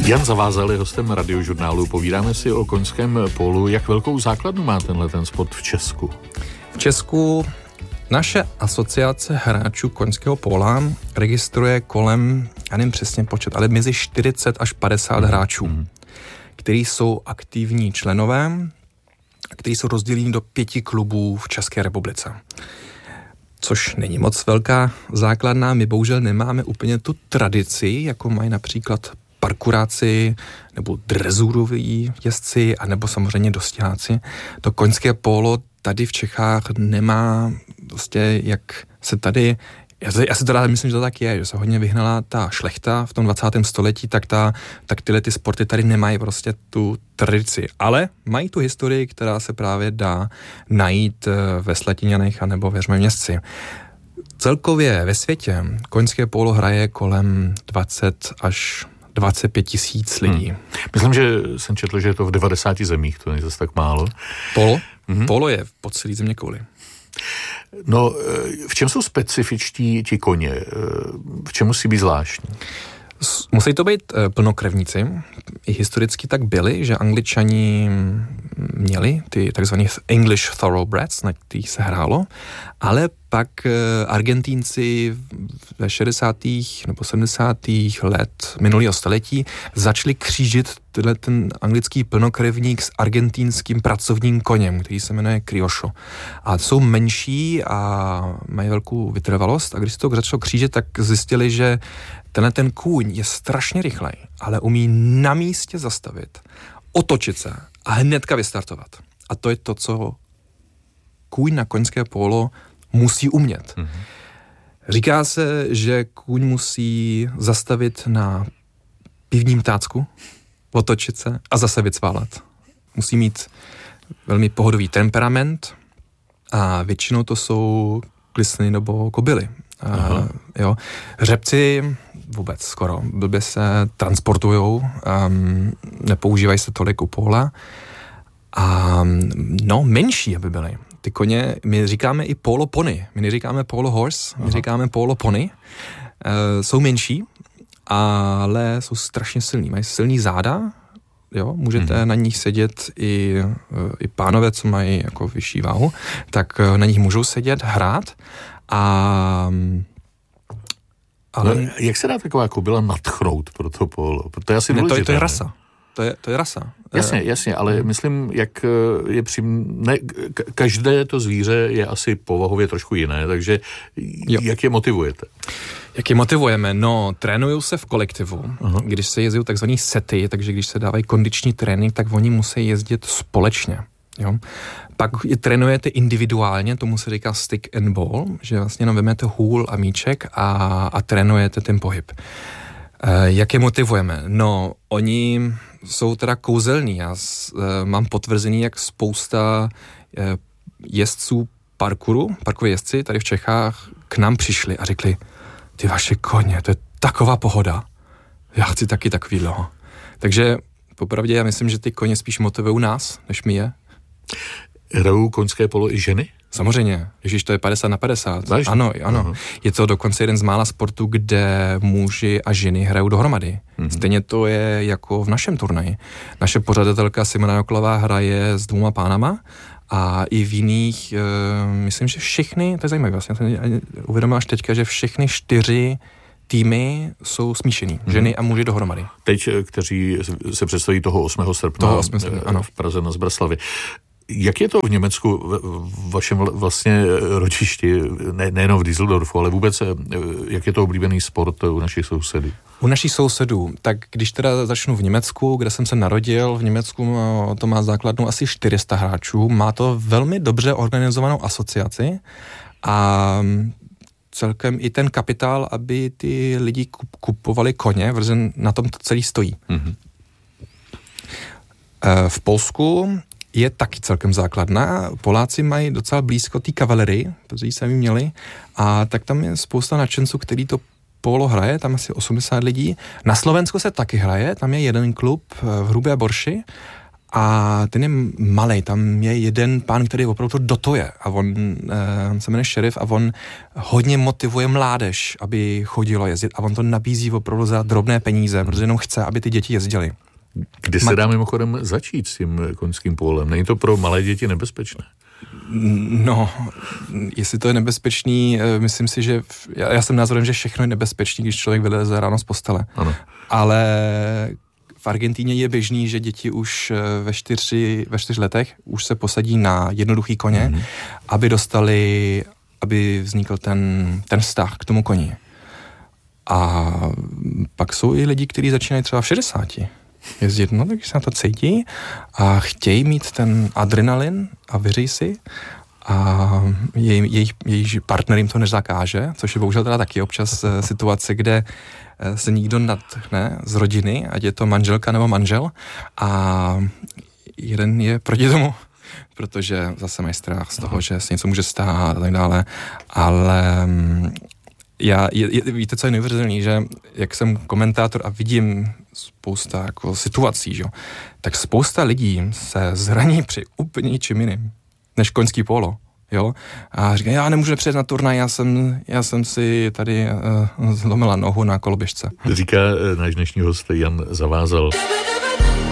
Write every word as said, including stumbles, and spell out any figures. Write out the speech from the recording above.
Jan Zavázal je hostem Radiožurnálu. Povídáme si o koňském pólu. Jak velkou základnu má tenhle ten sport v Česku? V Česku naše asociace hráčů koňského póla registruje kolem, já nevím přesně počet, ale mezi čtyřicet až padesát mm. hráčů, mm. kteří jsou aktivní členové, kteří jsou rozděleni do pěti klubů v České republice. Což není moc velká základna. My bohužel nemáme úplně tu tradici, jako mají například parkuráci nebo drezuroví jezdci, anebo samozřejmě dostiháci. To koňské pólo tady v Čechách nemá prostě, jak se tady, já, já si teda myslím, že to tak je, že se hodně vyhnala ta šlechta v tom dvacátém století, tak, ta, tak tyhle ty sporty tady nemají prostě tu tradici. Ale mají tu historii, která se právě dá najít ve Slatiňanech anebo ve Řmeměsci. Celkově ve světě koňské pólo hraje kolem dvacet až dvacet pět tisíc lidí. Hmm. Myslím, že jsem četl, že je to v devadesáti zemích, to není zase tak málo. Polo? Mm-hmm. Polo je po celý země kouli. No, v čem jsou specifičtí ti koně? V čem musí být zvláštní? Musí to být plnokrevníci. I historicky tak byli, že Angličani měli ty takzvaný English thoroughbreds, na kterých se hrálo, ale pak Argentínci ve šedesátých nebo sedmdesátých let minulého století začali křížit tyhle ten anglický plnokrevník s argentínským pracovním koněm, který se jmenuje Criollo. A jsou menší a mají velkou vytrvalost a když se to začalo křížit, tak zjistili, že tenhle ten kůň je strašně rychlej, ale umí na místě zastavit, otočit se a hnedka vystartovat. A to je to, co kůň na koňské pólo musí umět. Mm-hmm. Říká se, že kůň musí zastavit na pivním tácku, otočit se a zase vycválat. Musí mít velmi pohodový temperament a většinou to jsou klisny nebo kobily. A, jo. Řepci vůbec skoro blbě se transportujou, um, nepoužívají se tolik u póla a no, menší, aby byly. Ty koně, my říkáme i polo pony, my neříkáme polo horse, my Aha. říkáme polo pony, uh, jsou menší, ale jsou strašně silní, mají silný záda, jo, můžete hmm. na nich sedět i, i pánové, co mají jako vyšší váhu, tak na nich můžou sedět, hrát a ale no, jak se dá taková kobila nadchnout pro to polo? To je asi důležité. To je, to je rasa. To je, to je rasa. Jasně, jasně, ale myslím, jak je při... Ne, každé to zvíře je asi povahově trošku jiné, takže jo. Jak je motivujete? Jak je motivujeme? No, trénujou se v kolektivu, Aha. když se jezdí takzvaný sety, takže když se dávají kondiční trénink, tak oni musí jezdit společně. Jo? Pak je trénujete individuálně, tomu se říká stick and ball, že vlastně jenom vezmete hůl a míček a, a trénujete ten pohyb. E, jak je motivujeme? No, oni jsou teda kouzelní. Já s, e, mám potvrzený, jak spousta e, jezdců parkouru, parkoví jezdci tady v Čechách k nám přišli a řekli, ty vaše koně, to je taková pohoda. Já chci taky takovýhleho. Takže popravdě já myslím, že ty koně spíš motivují nás, než my je. Hrajou koňské polo i ženy? Samozřejmě, ježiš, to je padesát na padesát. Vážně? Ano, ano. Uh-huh. Je to dokonce jeden z mála sportů, kde muži a ženy hrajou dohromady. Uh-huh. Stejně to je jako v našem turnaji. Naše pořadatelka Simona Joklová hraje s dvouma pánama a i v jiných, uh, myslím, že všechny, to je zajímavé, vlastně jsem uvědomil až teďka, že všechny čtyři týmy jsou smíšený, hmm. ženy a muži dohromady. Teď, kteří se představí toho osmého srpna toho osmého srpna, ano. v Praze na Zbraslavi. Jak je to v Německu, v vašem vlastně rodišti, ne, nejenom v Düsseldorfu, ale vůbec, jak je to oblíbený sport u našich sousedů? U našich sousedů, tak když teda začnu v Německu, kde jsem se narodil, v Německu to má základnu asi čtyři sta hráčů, má to velmi dobře organizovanou asociaci a celkem i ten kapitál, aby ty lidi kupovali koně, protože na tom to celý stojí. Mm-hmm. V Polsku je taky celkem základná. Poláci mají docela blízko té kavalerii, protože ji sami měli, a tak tam je spousta nadšenců, který to polo hraje, tam asi osmdesát lidí. Na Slovensku se taky hraje, tam je jeden klub v Hrubé Borši a ten je malej, tam je jeden pán, který opravdu dotuje a on eh, se jmenuje Šerif a on hodně motivuje mládež, aby chodilo jezdit a on to nabízí opravdu za drobné peníze, protože jenom chce, aby ty děti jezdily. Kdy se dá mimochodem začít s tím koňským pólem? Není to pro malé děti nebezpečné? No, jestli to je nebezpečný, myslím si, že já, já jsem názorem, že všechno je nebezpečný, když člověk vyleze ráno z postele. Ano. Ale v Argentíně je běžný, že děti už ve čtyři, ve čtyř letech už se posadí na jednoduchý koně, mm-hmm. aby dostali, aby vznikl ten, ten vztah k tomu koni. A pak jsou i lidi, kteří začínají třeba v šedesáti jezdit, no tak se na to cítí a chtějí mít ten adrenalin a věří si a jej, jejich, jejich partner jim to nezakáže, což je bohužel teda taky občas situace, kde se nikdo nadchne z rodiny, ať je to manželka nebo manžel a jeden je proti tomu, protože zase mají strach z toho, že se něco může stát a tak dále, ale já, je, je, víte, co je neuvěřitelný, že jak jsem komentátor a vidím spousta jako situací, že? Tak spousta lidí se zraní při úplně ničím jiným, než koňský polo. Jo? A říkají, já nemůžu přijet na turnaj, já jsem, já jsem si tady uh, zlomila nohu na koloběžce. Říká náš dnešní host Jan Zavázal.